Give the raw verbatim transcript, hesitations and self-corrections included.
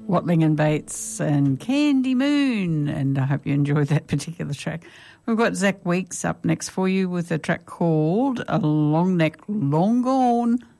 Watling and Bates and Candy Moon, and I hope you enjoyed that particular track. We've got Zach Weeks up next for you with a track called A Long Neck Long Gone.